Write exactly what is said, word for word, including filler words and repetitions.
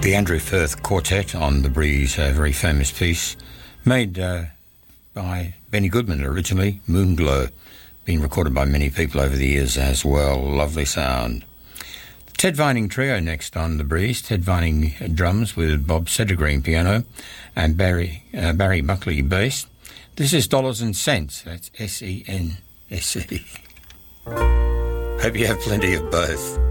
The Andrew Firth Quartet on The Breeze, a very famous piece made uh, by Benny Goodman originally, Moonglow, been recorded by many people over the years as well. Lovely sound. Ted Vining Trio next on The Breeze. Ted Vining drums with Bob Sedergreen piano and Barry uh, Barry Buckley bass. This is Dollars and Cents. That's S E N S E. Hope you have plenty of both.